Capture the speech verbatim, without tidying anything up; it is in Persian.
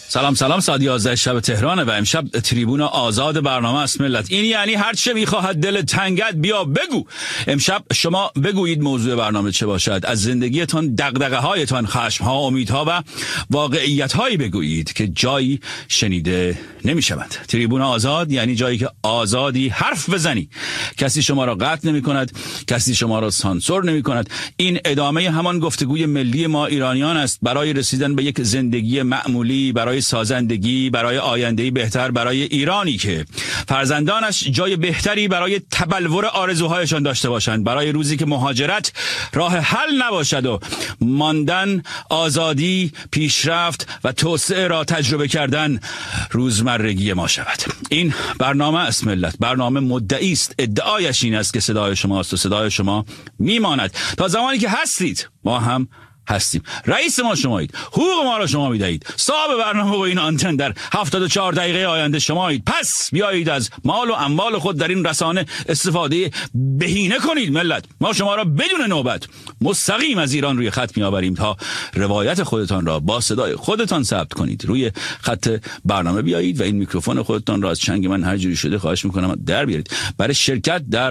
سلام سلام، ساعت یازده شب تهرانه و امشب تریبون آزاد برنامه است ملت. این یعنی هر چه میخواهد دل تنگت بیا بگو. امشب شما بگویید موضوع برنامه چه باشد. از زندگیتان، دغدغه هایتان، خشم ها، امیدها و واقعیت هایی بگویید که جایی شنیده نمیشوند. تریبون آزاد یعنی جایی که آزادی حرف بزنی، کسی شما را قطع نمی کند، کسی شما را سانسور نمی کند. این ادامه همان گفتگوی ملی ما ایرانیان است برای رسیدن به یک زندگی معمولی، برای سازندگی، برای آینده‌ای بهتر، برای ایرانی که فرزندانش جای بهتری برای تبلور آرزوهایشان داشته باشند، برای روزی که مهاجرت راه حل نباشد و ماندن، آزادی، پیشرفت و توسعه را تجربه کردن روزمرگی ما شود. این برنامه است ملت. برنامه مدعی است، ادعایش این است که صدای شماست و صدای شما میماند. تا زمانی که هستید ما هم هستیم. رئیس ما شمایید، حقوق ما را شما میدهید، صاحب برنامه و این آنتن در هفتاد و چهار دقیقه آینده شمایید. پس بیایید از مال و اموال خود در این رسانه استفاده بهینه کنید ملت. ما شما را بدون نوبت مستقیم از ایران روی خط میآوریم تا روایت خودتان را با صدای خودتان ثبت کنید. روی خط برنامه بیایید و این میکروفون خودتان را از چنگ من هر جوری شده خواهش میکنم در بیارید. برای شرکت در